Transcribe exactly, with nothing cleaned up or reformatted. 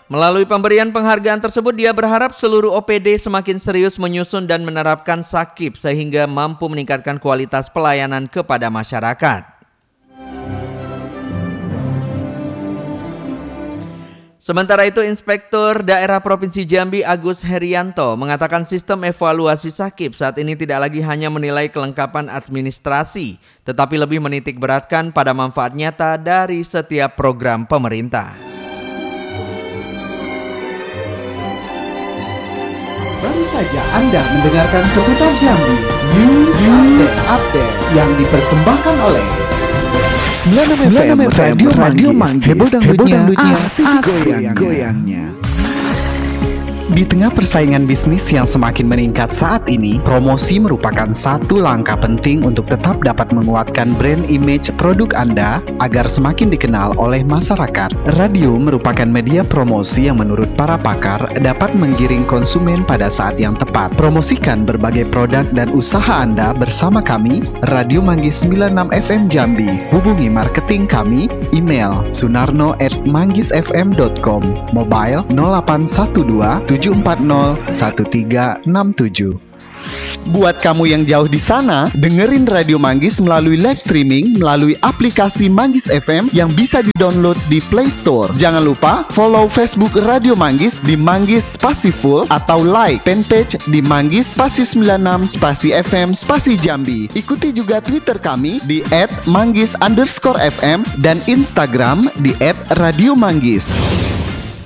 Melalui pemberian penghargaan tersebut, dia berharap seluruh O P D semakin serius menyusun dan menerapkan Sakib sehingga mampu meningkatkan kualitas pelayanan kepada masyarakat. Sementara itu, Inspektur Daerah Provinsi Jambi Agus Herianto mengatakan sistem evaluasi Sakib saat ini tidak lagi hanya menilai kelengkapan administrasi, tetapi lebih menitik beratkan pada manfaat nyata dari setiap program pemerintah. Baru saja Anda mendengarkan seputar Jambi News, News Update, Update yang dipersembahkan oleh sembilan puluh enam F M Radio Manggis, heboh dangdutnya, asik goyang-goyangnya. Di tengah persaingan bisnis yang semakin meningkat saat ini, promosi merupakan satu langkah penting untuk tetap dapat menguatkan brand image produk Anda agar semakin dikenal oleh masyarakat. Radio merupakan media promosi yang menurut para pakar dapat menggiring konsumen pada saat yang tepat. Promosikan berbagai produk dan usaha Anda bersama kami, Radio Manggis sembilan puluh enam F M Jambi. Hubungi marketing kami, email sunarno at manggisfm dot com, mobile nol delapan satu dua tujuh empat nol satu tiga enam tujuh. Buat kamu yang jauh di sana, dengerin Radio Manggis melalui live streaming melalui aplikasi Manggis F M yang bisa di-download di Play Store. Jangan lupa follow Facebook Radio Manggis di Manggis Spasi Full atau like fanpage di Manggis Spasi sembilan enam Spasi F M Spasi Jambi. Ikuti juga Twitter kami di et manggis underscore f m dan Instagram di et radio manggis.